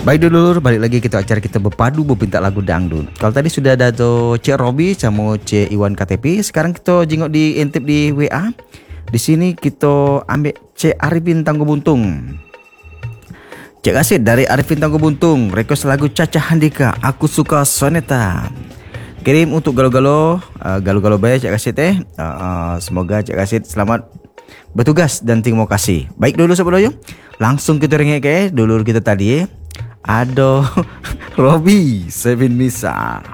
Baik dulur, balik lagi kita acara kita berpadu berpinta lagu dangdut. Kalau tadi sudah ada tu Cik Robi sama Cik Iwan KTP, sekarang kita jengok di intip di WA. Di sini kita ambil Cik Arifin Tangguh Buntung. Cik Asid dari Arifin Tangguh Buntung, request lagu Caca Handika, Aku Suka Soneta. Kirim untuk galau-galau baik Cik Asid semoga Cik Asid selamat bertugas dan terima kasih. Baik dulu sebelum langsung kita ringek dulur kita tadi ada Robi Sevin Misa.